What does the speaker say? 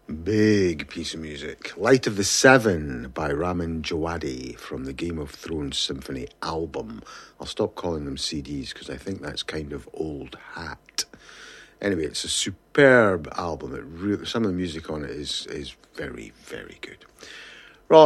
Big piece of music. Light of the Seven by Ramin Djawadi from the Game of Thrones Symphony album. I'll stop calling them CDs because I think that's kind of old hat. Anyway, it's a superb album. Some of the music on it is very, very good.